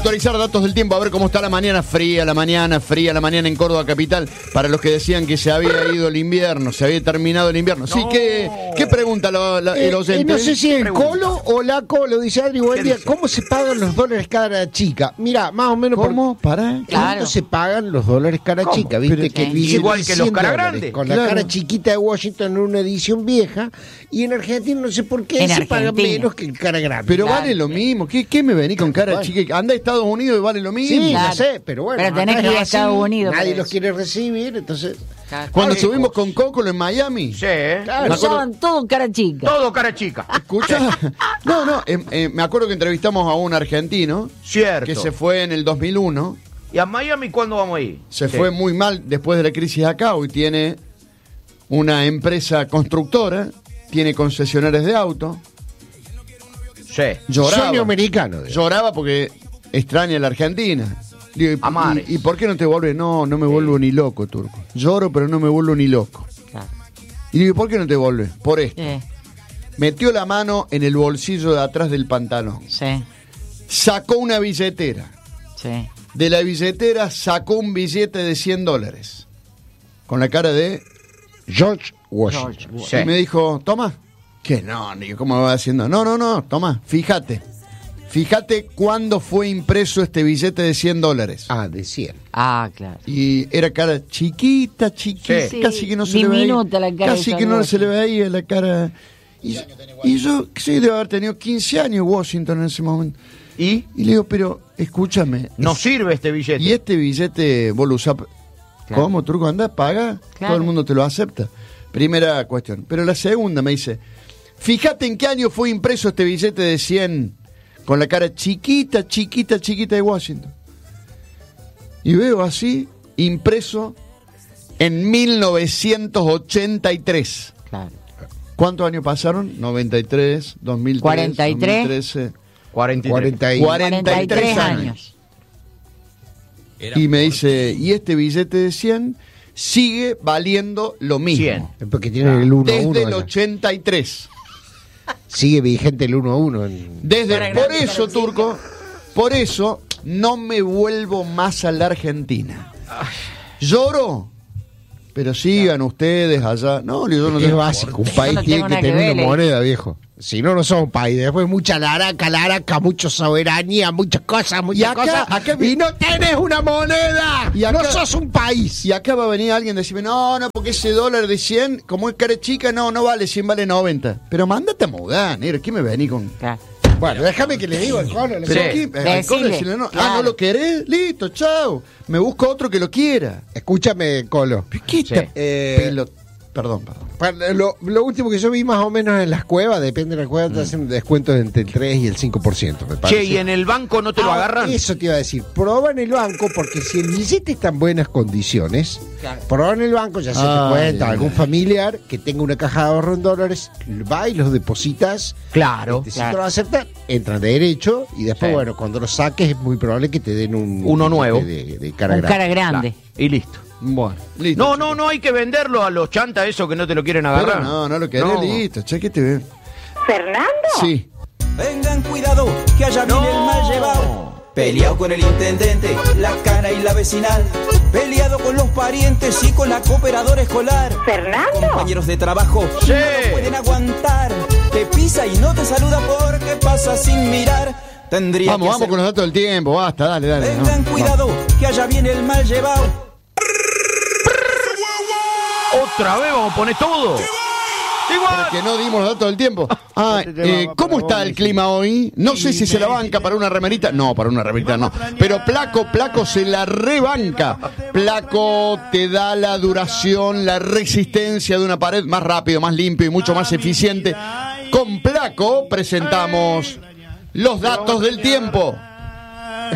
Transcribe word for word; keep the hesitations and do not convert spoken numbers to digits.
Actualizar datos del tiempo, a ver cómo está la mañana fría, la mañana fría, la mañana en Córdoba capital, para los que decían que se había ido el invierno, se había terminado el invierno. Sí, ¿qué, qué pregunta lo, la, eh, el oyente? Eh, no sé si el Pregunta. Colo o la Colo, dice Adri, buen día. ¿Cómo se pagan los dólares cara chica? Mira, más o menos. ¿Cómo? ¿Para? ¿Cuánto Claro. se pagan los dólares cara ¿Cómo? chica? ¿Viste? Pero que el sí. billete Igual de que los cien cara dólares, grandes. con Claro. la cara chiquita de Washington en una edición vieja. Y en Argentina no sé por qué En se paga Argentina. menos que el cara grande. Pero Claro. vale lo mismo. ¿Qué, qué me vení con cara Bueno. chica? Anda a Estados Unidos y vale lo mismo. Sí, Claro. no sé, pero bueno. Pero tenés acá que es ir a así, Estados Unidos Nadie para los eso. quiere recibir, entonces. Cuando Oye, subimos con Coco en Miami, Sí, ¿eh? Claro. Me acuerdo- Usaban todo cara chica. Todo cara chica. escucha. No, no, eh, eh, me acuerdo que entrevistamos a un argentino Cierto. que se fue en el dos mil uno. ¿Y a Miami cuándo vamos a ir? Se Sí. fue muy mal después de la crisis acá. Hoy tiene una empresa constructora, tiene concesionarios de auto. Sí. Lloraba. Sueño americano. digamos. Lloraba porque extraña la Argentina. Digo, ¿y, Amares. y, y por qué no te vuelves? No, no me vuelvo ni loco, Turco. Lloro, pero no me vuelvo ni loco. Claro. Y digo, ¿por qué no te vuelves? Por esto. Eh, Metió la mano en el bolsillo de atrás del pantalón. sí, Sacó una billetera. sí. De la billetera sacó un billete de cien dólares. Con la cara de... George Washington. Sí. Y me dijo, toma. Que no, digo, ¿cómo me va haciendo? No, no, no, toma, fíjate. Fíjate cuándo fue impreso este billete de cien dólares. Ah, de cien. Ah, claro. Y era cara chiquita, chiquita, Sí. casi que no se le veía. Diminuta la cara Casi de que no George se le veía la cara. Y, y yo, sí, debo haber tenido quince años Washington en ese momento. ¿Y? Y le digo, pero escúchame. No sirve este billete. Y este billete vos lo usás. Claro. ¿Cómo, Turco? Andás, paga. Claro. Todo el mundo te lo acepta. Primera cuestión. Pero la segunda me dice, fíjate en qué año fue impreso este billete de cien con la cara chiquita, chiquita, chiquita de Washington. Y veo así, impreso en mil novecientos ochenta y tres. Claro. ¿Cuántos años pasaron? noventa y tres, dos mil tres, cuarenta y tres. dos mil trece, cuarenta y tres. cuarenta y cuarenta y tres años. Y me dice, y este billete de cien sigue valiendo lo mismo. cien. Porque tiene el uno a uno. Desde el allá. ochenta y tres. Sigue vigente el uno a uno. En... Desde, Para por grande, eso, para chico. Turco, por eso no me vuelvo más a la Argentina. Lloro, pero sigan ustedes allá. No, yo no Es tengo- básico, un país no tiene tengo que nada que tener ver, una eh. moneda, viejo. Si no, no somos un país. Después mucha laraca, laraca, mucha soberanía, muchas cosas, muchas Y acá- cosas. acá- y no tenés una moneda. Y acá- no sos un país. Y acá va a venir alguien a decirme, no, no, porque ese dólar de cien, como es cara chica, no, no vale cien, vale noventa. Pero mándate a mudar, negro, ¿qué me vení con...? Claro. Bueno, déjame que le digo al Colo. le Pero digo. ¿qué? Eh, al Colo Decile, decirle, no, ah, claro. ¿no lo querés? Listo, chao. Me busco otro que lo quiera. Escúchame, Colo. ¿Qué Sí. esta Eh, pelo- Perdón, perdón. Para- Lo, lo último que yo vi más o menos en las cuevas, depende de la cueva, te hacen descuentos entre el tres y el cinco por ciento, me parece. Che, ¿y en el banco no te lo Ah, agarran? Eso te iba a decir. Proba en el banco, porque si el billete está en buenas condiciones, proba en el banco, ya se te Ay, cuenta ay, algún ay. familiar que tenga una caja de ahorro en dólares, va y los depositas. Claro. Este, si claro. te lo aceptan, entran de derecho y después, Sí. bueno, cuando lo saques es muy probable que te den un Uno nuevo. De, de cara Un grande. cara grande. Y listo. Bueno, listo. No, no, no hay que venderlo a los chantas eso que no te lo quieren Pero agarrar. no, no lo querés, No. listo. Che, ¿qué te ve? ¿Fernando? Sí. Vengan cuidado, que allá viene el mal llevado. Peleado con el intendente, la cana y la vecinal. Peleado con los parientes y con la cooperadora escolar. ¿Fernando? Compañeros de trabajo Sí. no lo pueden aguantar. Te pisa y no te saluda porque pasa sin mirar. Tendría Vamos, que vamos hacer- con los datos del tiempo. Basta, dale, dale. no. Vengan cuidado, que allá viene el mal llevado. ¿Otra vez vamos a poner todo? Igual. Porque no dimos los datos del tiempo. Ah, eh, ¿cómo está el clima hoy? No sé si se la banca para una remerita. No, para una remerita no. Pero Placo, Placo se la rebanca. Placo te da la duración, la resistencia de una pared más rápido, más limpio y mucho más eficiente. Con Placo presentamos los datos del tiempo.